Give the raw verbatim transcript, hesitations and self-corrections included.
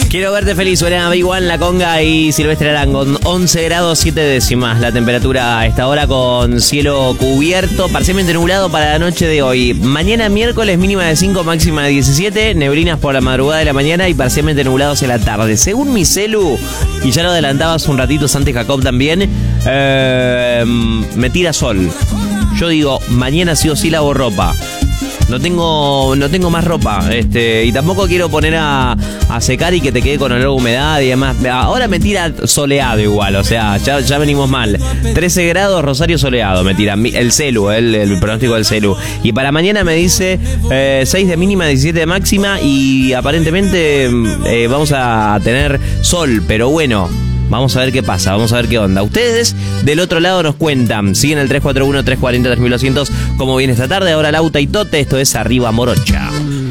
Quiero verte feliz, suena Big One, La Conga y Silvestre Arango. once grados siete décimas la temperatura a esta hora, con cielo cubierto, parcialmente nublado para la noche de hoy. Mañana miércoles mínima de cinco, máxima de diecisiete, neblinas por la madrugada de la mañana y parcialmente nublados en la tarde. Según mi celu, y ya lo adelantabas un ratito antes, Jacob, también, eh, me tira sol. Yo digo, mañana sí o sí lavo ropa. No tengo no tengo más ropa, este, y tampoco quiero poner a, a secar y que te quede con olor a humedad y demás. Ahora me tira soleado igual, o sea, ya, ya venimos mal. trece grados, Rosario soleado, me tira el celu, el, el pronóstico del celu. Y para mañana me dice eh, seis de mínima, diecisiete de máxima y aparentemente eh, vamos a tener sol, pero bueno. Vamos a ver qué pasa, vamos a ver qué onda. Ustedes del otro lado nos cuentan. Siguen el tres cuatro uno, tres cuatro cero, tres mil doscientos. ¿Cómo viene esta tarde? Ahora Lauta y Tote, esto es Arriba Morocha.